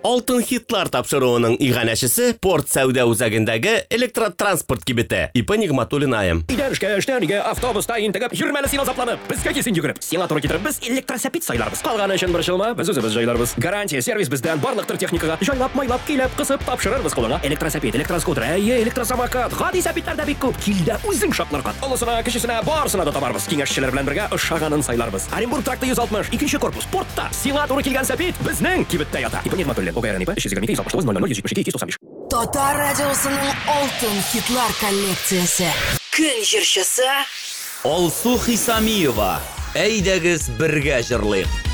Алтын хитлар тапшыруының иганәшесе порт сәүдә үзәгендәге электротранспорт кибете. Ипа Нигматуллин айым. Идән эшкә, автобуста интегеп, йөрмәле син азапланып. Безгә кисен йөгереп. Сиңа туры китереп, без электросәпит сайларбыз. Калганы өчен борчылма, без үзебез җайларбыз. Гарантия сервис бездән барлыктыр техникага. Җайлап, майлап, килеп, кысып тапшырырбыз кулыңа. Электросәпит, электроскутер, электросамокат, гади сәпитләр дә бик күп. Килдә үзең шатларга. Олысына, кечесенә, барысына да табарбыз. Киңәшчеләр белән бергә ошаганын сайларбыз. Оренбург тракты 160, 2нче корпус, портта. Сиңа туры килгән сәпит безнең кибеттә ята. Ипа Нигматуллин, ОГРН ИП 322 169 Татар радиосының алтын хитлар коллекциясе. Көн җырчысы Алсу Хисамиева. Әйдәгез бергә җырлыйк.